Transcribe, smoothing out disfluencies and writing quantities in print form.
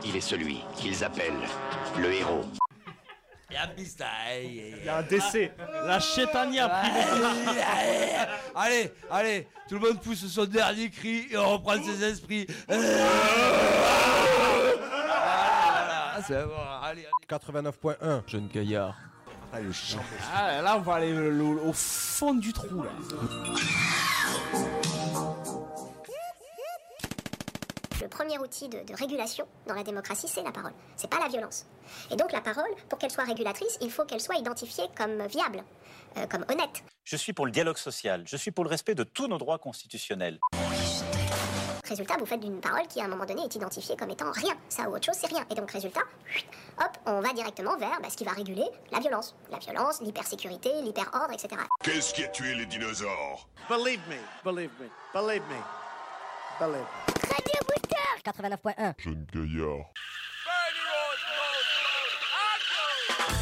Il est celui qu'ils appellent le héros. Il y a un décès. La chétania privée. Allez, tout le monde pousse son dernier cri et on reprend ses esprits. C'est bon, allez. 89.1. Jeune gaillard. Là, on va aller au fond du trou, là. Le premier outil de régulation dans la démocratie, c'est la parole. C'est pas la violence. Et donc la parole, pour qu'elle soit régulatrice, il faut qu'elle soit identifiée comme viable, comme honnête. Je suis pour le dialogue social. Je suis pour le respect de tous nos droits constitutionnels. Résultat, vous faites d'une parole qui, à un moment donné, est identifiée comme étant rien. Ça ou autre chose, c'est rien. Et donc, résultat, hop, on va directement vers ce qui va réguler la violence. La violence, l'hypersécurité, l'hyperordre, etc. Qu'est-ce qui a tué les dinosaures? Believe me, believe me, believe me, believe me. Radio Booster 89.1. Jeune gaillard.